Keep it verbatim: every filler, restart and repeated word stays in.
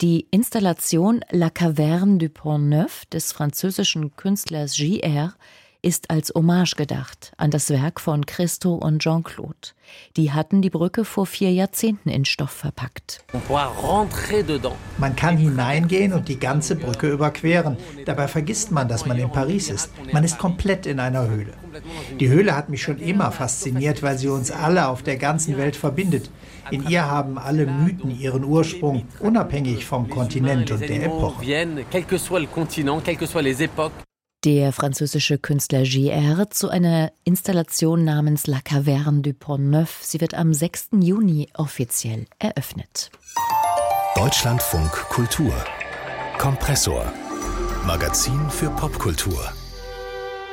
Die Installation La Caverne du Pont-Neuf des französischen Künstlers J R ist als Hommage gedacht an das Werk von Christo und Jean-Claude. Die hatten die Brücke vor vier Jahrzehnten in Stoff verpackt. Man kann hineingehen und die ganze Brücke überqueren. Dabei vergisst man, dass man in Paris ist. Man ist komplett in einer Höhle. Die Höhle hat mich schon immer fasziniert, weil sie uns alle auf der ganzen Welt verbindet. In ihr haben alle Mythen ihren Ursprung, unabhängig vom Kontinent und der Epoche. Der französische Künstler J R zu einer Installation namens La Caverne du Pont-Neuf. Sie wird am sechsten Juni offiziell eröffnet. Deutschlandfunk Kultur. Kompressor. Magazin für Popkultur.